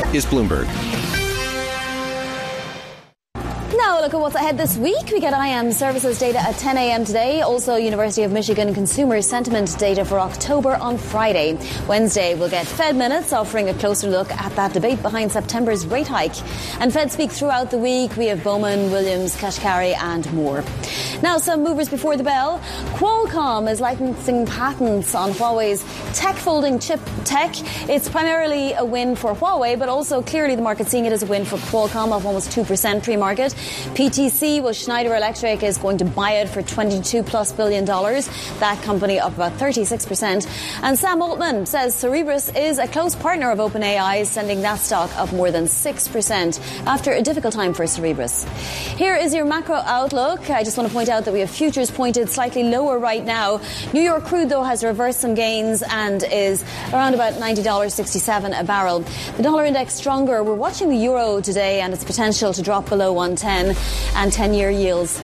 is Bloomberg. Now, look at what's ahead this week. We get IM services data at 10 a.m. today. Also, University of Michigan consumer sentiment data for October on Friday. Wednesday, we'll get Fed minutes offering a closer look at that debate behind September's rate hike. And Fed speak throughout the week. We have Bowman, Williams, Kashkari and more. Now, some movers before the bell. Qualcomm is licensing patents on Huawei's tech folding chip tech. It's primarily a win for Huawei, but also clearly the market seeing it as a win for Qualcomm of almost 2% pre-market. PTC, well, Schneider Electric is going to buy it for $22+ billion. That company up about 36%. And Sam Altman says Cerebras is a close partner of OpenAI, sending that stock up more than 6% after a difficult time for Cerebras. Here is your macro outlook. I just want to point out that we have futures pointed slightly lower right now. New York crude, though, has reversed some gains and is around about $90.67 a barrel. The dollar index stronger. We're watching the euro today and its potential to drop below 110, and 10-year yields